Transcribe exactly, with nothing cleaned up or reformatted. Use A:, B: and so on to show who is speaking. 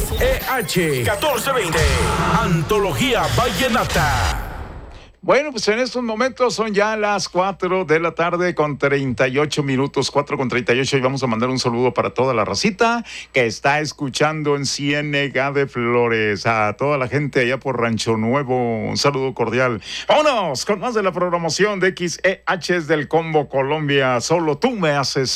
A: X E H catorce veinte. Antología Vallenata.
B: Bueno, pues en estos momentos son ya las cuatro de la tarde con treinta y ocho minutos, cuatro con treinta y ocho, y vamos a mandar un saludo para toda la racita que está escuchando en Ciénega de Flores, a toda la gente allá por Rancho Nuevo, un saludo cordial. Vámonos con más de la programación de X E H del Combo Colombia, solo tú me haces